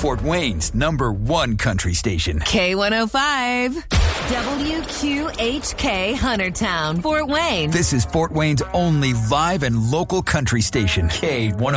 Fort Wayne's #1 country station. K105. WQHK Huntertown, Fort Wayne. This is Fort Wayne's only live and local country station. K105.